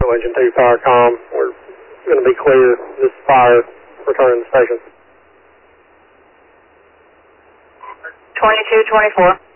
Central Engine 2 Firecom. We're going to be clear. This is fire. Returning to the station. 2224.